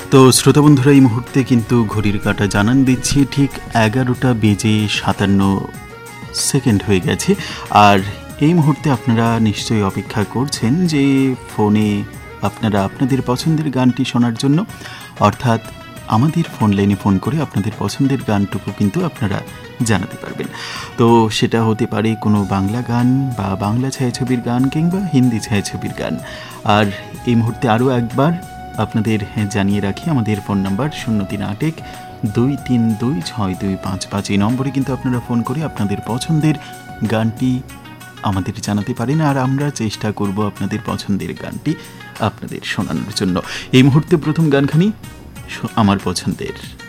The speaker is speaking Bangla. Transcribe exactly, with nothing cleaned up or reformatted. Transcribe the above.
তো শ্রোতা বন্ধুরা, এই মুহূর্তে কিন্তু ঘড়ির কাঁটা জানান দিচ্ছি ঠিক এগারোটা বেজে সাতান্ন সেকেন্ড হয়ে গেছে। আর এই মুহূর্তে আপনারা নিশ্চয়ই অপেক্ষা করছেন যে ফোনে আপনারা আপনাদের পছন্দের গানটি শোনার জন্য, অর্থাৎ আমাদের ফোন লাইনে ফোন করে আপনাদের পছন্দের গানটুকু কিন্তু আপনারা জানাতে পারবেন। তো সেটা হতে পারে কোনো বাংলা গান বা বাংলা ছায়াছবির গান কিংবা হিন্দি ছায়াছবির গান। আর এই মুহূর্তে আরও একবার আপনাদের জানিয়ে রাখি, আমাদের ফোন নাম্বার শূন্য তিন আট এক দুই তিন দুই ছয় দুই পাঁচ পাঁচ। এই নম্বরে কিন্তু আপনারা ফোন করে আপনাদের পছন্দের গানটি আমাদের জানাতে পারেন, আর আমরা চেষ্টা করব আপনাদের পছন্দের গানটি আপনাদের শোনানোর জন্য। এই মুহূর্তে প্রথম গানখানি আমার পছন্দের।